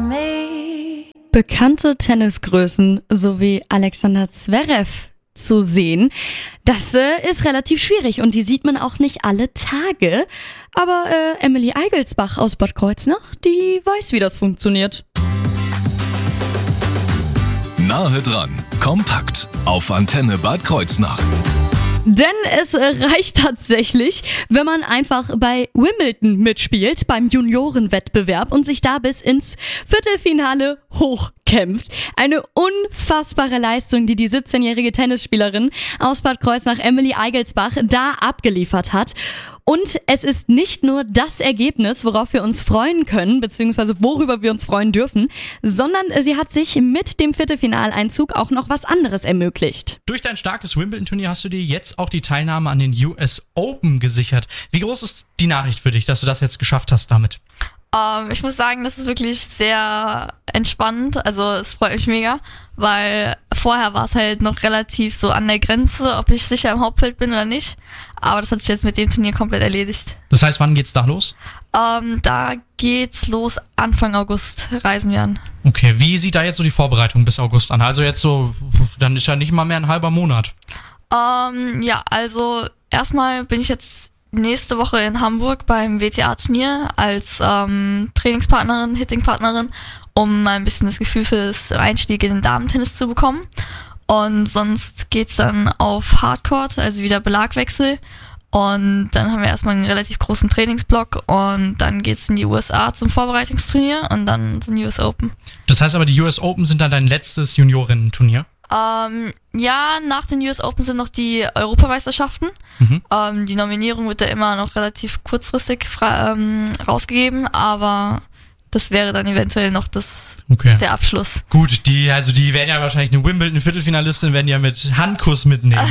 Bekannte Tennisgrößen sowie Alexander Zverev zu sehen, das ist relativ schwierig und die sieht man auch nicht alle Tage. Aber Emily Eigelsbach aus Bad Kreuznach, die weiß, wie das funktioniert. Nahe dran, kompakt, auf Antenne Bad Kreuznach. Denn es reicht tatsächlich, wenn man einfach bei Wimbledon mitspielt, beim Juniorenwettbewerb und sich da bis ins Viertelfinale hochkämpft. Eine unfassbare Leistung, die die 17-jährige Tennisspielerin aus Bad Kreuznach, Emily Eigelsbach, da abgeliefert hat. Und es ist nicht nur das Ergebnis, worauf wir uns freuen können, beziehungsweise worüber wir uns freuen dürfen, sondern sie hat sich mit dem Viertelfinaleinzug auch noch was anderes ermöglicht. Durch dein starkes Wimbledon-Turnier hast du dir jetzt auch die Teilnahme an den US Open gesichert. Wie groß ist die Nachricht für dich, dass du das jetzt geschafft hast damit? Ich muss sagen, das ist wirklich sehr entspannt, also es freut mich mega, weil vorher war es halt noch relativ so an der Grenze, ob ich sicher im Hauptfeld bin oder nicht, aber das hat sich jetzt mit dem Turnier komplett erledigt. Das heißt, wann geht's da los? Da geht's los, Anfang August reisen wir an. Okay, wie sieht da jetzt so die Vorbereitung bis August an? Also jetzt so, dann ist ja nicht mal mehr ein halber Monat. Ja, also erstmal bin ich jetzt nächste Woche in Hamburg beim WTA-Turnier als Trainingspartnerin, Hittingpartnerin, um mal ein bisschen das Gefühl für das Einstieg in den Damentennis zu bekommen. Und sonst geht's dann auf Hardcourt, also wieder Belagwechsel. Und dann haben wir erstmal einen relativ großen Trainingsblock und dann geht's in die USA zum Vorbereitungsturnier und dann zum US Open. Das heißt aber, die US Open sind dann dein letztes Juniorinnen-Turnier? Ja, nach den US Open sind noch die Europameisterschaften. Die Nominierung wird ja immer noch relativ kurzfristig rausgegeben, aber das wäre dann eventuell noch der Abschluss. Gut, die werden ja wahrscheinlich eine Wimbledon-Viertelfinalistin, werden die ja mit Handkuss mitnehmen.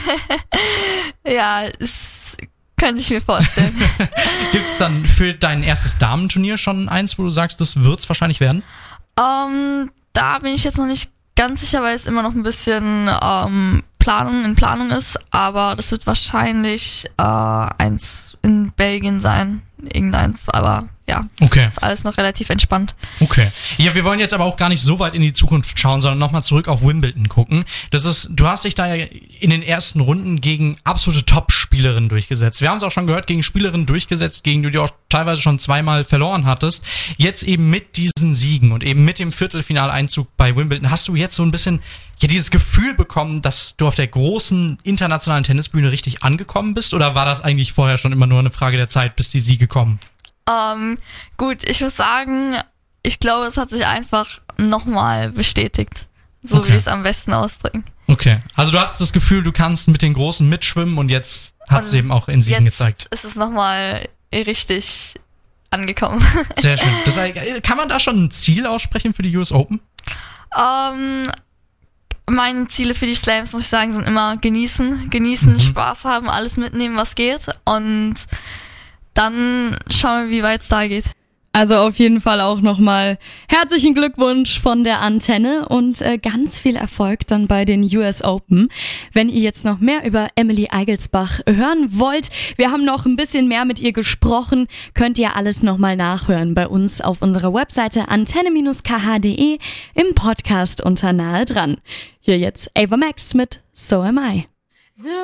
Ja, das könnte ich mir vorstellen. Gibt's dann für dein erstes Damenturnier schon eins, wo du sagst, das wird's wahrscheinlich werden? Da bin ich jetzt noch nicht ganz sicher, weil es immer noch ein bisschen Planung ist, aber das wird wahrscheinlich eins in Belgien sein, irgendeins, aber ja, okay. Ist alles noch relativ entspannt. Okay. Ja, wir wollen jetzt aber auch gar nicht so weit in die Zukunft schauen, sondern nochmal zurück auf Wimbledon gucken. Du hast dich da ja in den ersten Runden gegen absolute Top-Spielerinnen durchgesetzt. Wir haben es auch schon gehört, gegen Spielerinnen durchgesetzt, gegen die du auch teilweise schon zweimal verloren hattest. Jetzt eben mit diesen Siegen und eben mit dem Viertelfinaleinzug bei Wimbledon hast du jetzt so ein bisschen dieses Gefühl bekommen, dass du auf der großen internationalen Tennisbühne richtig angekommen bist? Oder war das eigentlich vorher schon immer nur eine Frage der Zeit, bis die Siege kommen? Gut, ich muss sagen, ich glaube, es hat sich einfach nochmal bestätigt. So wie ich es am besten ausdrücken. Okay, also du hattest das Gefühl, du kannst mit den Großen mitschwimmen und jetzt hat es eben auch in Siegen gezeigt. Jetzt ist es nochmal richtig angekommen. Sehr schön. Das heißt, kann man da schon ein Ziel aussprechen für die US Open? Meine Ziele für die Slams, muss ich sagen, sind immer genießen, Spaß haben, alles mitnehmen, was geht und dann schauen wir, wie weit es da geht. Also auf jeden Fall auch nochmal herzlichen Glückwunsch von der Antenne und ganz viel Erfolg dann bei den US Open. Wenn ihr jetzt noch mehr über Emily Eigelsbach hören wollt, wir haben noch ein bisschen mehr mit ihr gesprochen, könnt ihr alles nochmal nachhören bei uns auf unserer Webseite antenne-kh.de im Podcast unter Nahe dran. Hier jetzt Ava Max mit So Am I.